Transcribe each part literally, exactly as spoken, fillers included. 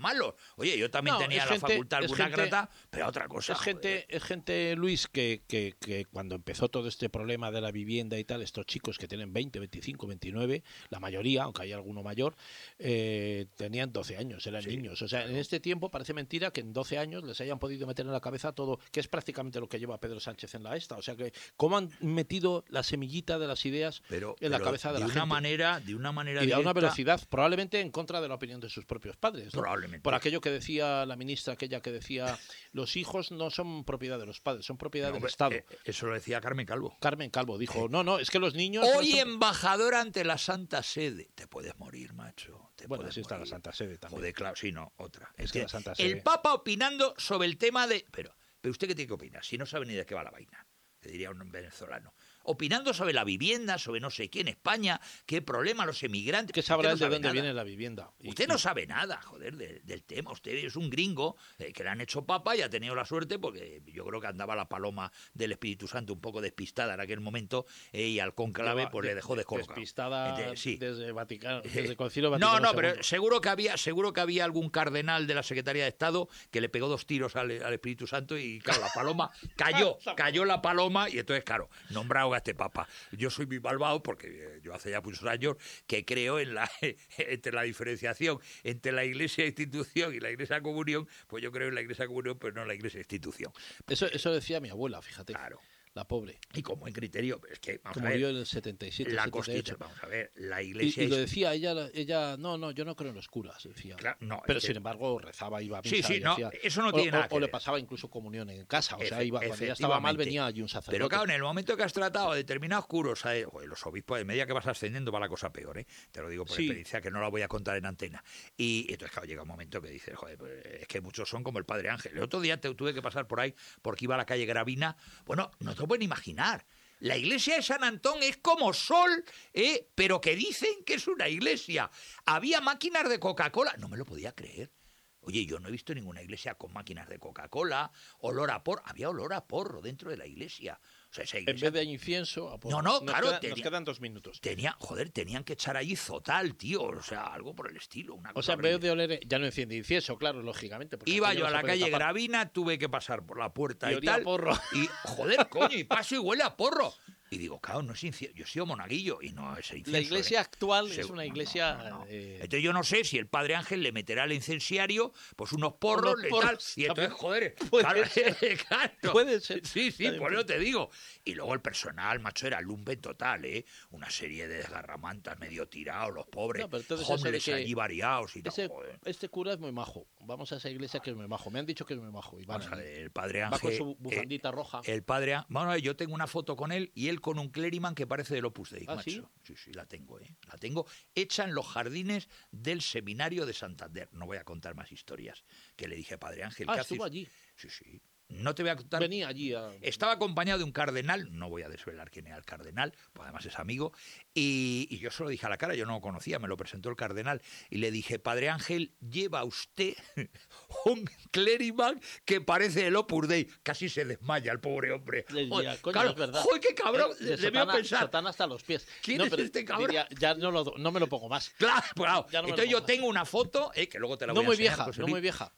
malos. Oye, yo también No, tenía es la gente- facultad es alguna gente- grata, pero otra cosa. Es gente, es gente, Luis, que, que, que cuando empezó todo este problema de la vivienda y tal, estos chicos que tienen veinte, veinticinco, veintinueve, la mayoría, aunque hay alguno mayor, eh, tenían doce años, eran Sí, niños. O sea, claro. en este tiempo parece mentira que en doce años les hayan podido meter en la cabeza todo, que es prácticamente lo que lleva Pedro Sánchez en la esta. O sea, que cómo han metido la semillita de las ideas Pero, en la pero cabeza de, de la una gente. manera, de una manera Y a una directa, velocidad, probablemente en contra de la opinión de sus propios padres, ¿no? Probablemente. Por aquello que decía la ministra, aquella que decía, los hijos no son propiedad de los padres, son propiedad No, del hombre, Estado. eh, eso lo decía Carmen Calvo. Carmen Calvo dijo, no, no, es que los niños... no Hoy son- embajador ante la Santa Sede. Te puedes morir, macho. Te Bueno, puedes así está la morir. Santa Sede también. Joder, claro, sí, no, otra. Es que la Santa el Sede- Papa opinando sobre el tema de... Pero, pero ¿usted qué tiene que opinar? Si no sabe ni de qué va la vaina. Te diría un venezolano. Opinando sobre la vivienda, sobre no sé qué en España, qué problema los emigrantes. ¿Qué sabrá él Usted no de sabe dónde nada. viene la vivienda? Y- Usted y- no sabe nada, joder, de- del tema. Usted es un gringo eh, que le han hecho papa y ha tenido la suerte porque yo creo que andaba la paloma del Espíritu Santo un poco despistada en aquel momento eh, y al cónclave Lleva- pues le de- dejó de- descolocado. despistada Entonces, sí. desde Vaticano, desde el Concilio Vaticano No, no, segundo. pero seguro que había, seguro que había algún cardenal de la Secretaría de Estado que le pegó dos tiros al, al Espíritu Santo y claro, la paloma cayó, cayó la paloma y entonces claro, nombrado a este papa. Yo soy muy malvado porque eh, yo hace ya muchos años que creo en la entre la diferenciación entre la Iglesia institución y la Iglesia comunión, pues yo creo en la Iglesia comunión, pero no en la Iglesia institución. Eso, eso decía mi abuela, fíjate. Claro. La pobre. Y como en criterio, es que vamos Que a ver, murió en el setenta y siete, la setenta y ocho. Constitución, vamos a ver, la Y, Iglesia y lo es- decía ella, ella, no, no, yo no creo en los curas, decía. Claro, no, pero es que- sin embargo rezaba, iba a Sí, misa sí, y no, hacía- eso no o- tiene o- nada que o le ver. pasaba incluso comunión en casa, o sea, Efe- iba, cuando ella estaba mal efectivamente. venía allí un sacerdote. Pero claro, en el momento que has tratado a determinados curos, a- joder, los obispos, de medida que vas ascendiendo va la cosa peor, ¿eh? Te lo digo por Sí. experiencia, que no la voy a contar en antena. Y entonces, claro, llega un momento que dices, joder, pues, es que muchos son como el Padre Ángel. El otro día te, tuve que pasar por ahí porque iba a la calle Gravina. Bueno, no te lo pueden imaginar. La iglesia de San Antón es como Sol, ¿eh? Pero que dicen que es una iglesia. Había máquinas de Coca-Cola. No me lo podía creer. Oye, yo no he visto ninguna iglesia con máquinas de Coca-Cola, olor a porro. Había olor a porro dentro de la iglesia. O sea, esa En iglesia vez de incienso... a por- No, no, nos claro, queda- tenía- nos quedan dos minutos. tenía, joder, tenían que echar allí zotal, tío. O sea, algo por el estilo. Una O cosa sea, en vez horrible. de oler... Ya no enciende incienso, claro, lógicamente. porque Iba aquello yo no a se la puede calle tapar. Gravina, tuve que pasar por la puerta Y y, olía tal. a porro. Y, joder, coño, y paso y huele a porro. Y digo, claro, no es incienso. Yo he sido monaguillo y no es incienso. La iglesia ¿eh? actual es Seguro- una no, iglesia... no, no, no. eh, Entonces yo no sé si el Padre Ángel le meterá al incenciario pues unos porros, Unos y porros tal. Y entonces, también. joder, Puede claro, ser. claro. Puede ser. Sí, sí, También por eso puede te digo. Y luego el personal, macho, era lumpen total, ¿eh? Una serie de desgarramantas medio tirados, los pobres. No, pero entonces eso de hombres que allí variados y tal. Ese- Joder. este cura es muy majo. Vamos a esa iglesia que es muy majo. Me han dicho que es muy majo. Y van Vamos a allí. ver, el Padre Va Ángel... con su eh, bufandita roja. El padre, Á- bueno, yo tengo una foto con él y él con un clériman que parece del Opus Dei, ¿Ah, macho. sí? Sí, sí, la tengo, ¿eh? La tengo hecha en los jardines del seminario de Santander. No voy a contar más historias que le dije a Padre Ángel. Ah, ¿qué estuvo haces? allí. Sí, sí. No te voy a contar. Venía allí a... Estaba acompañado de un cardenal, no voy a desvelar quién era el cardenal, pues además es amigo, y, y yo se lo dije a la cara, yo no lo conocía, me lo presentó el cardenal, y le dije, Padre Ángel, lleva usted un clériman que parece el Opus Dei. Casi se desmaya el pobre hombre. Le diría, Joder, coño, claro, es verdad. joder, qué cabrón, Eh, de debió sotana, pensar. sotana hasta los pies. ¿Quién No, es pero este cabrón? diría, ya no, lo, no me lo pongo más. Claro, claro. Ya no me lo Entonces yo pongo. tengo una foto, eh, que luego te la No voy a muy enseñar, vieja, José no Luis. muy vieja.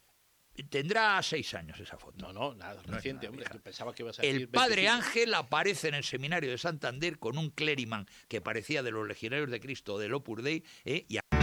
Tendrá seis años esa foto. No, no, nada, No es reciente, nada hombre. vieja. Yo pensaba que ibas a decir El padre veinticinco. Ángel aparece en el seminario de Santander con un clériman que parecía de los legionarios de Cristo o del Opus Dei, ¿eh? y